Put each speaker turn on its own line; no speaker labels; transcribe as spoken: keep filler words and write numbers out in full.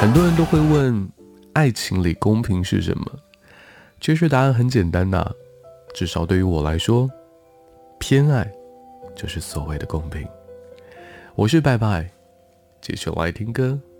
很多人都会问，爱情里公平是什么？其实答案很简单呐，至少对于我来说，偏爱就是所谓的公平。我是拜拜，继续来听歌。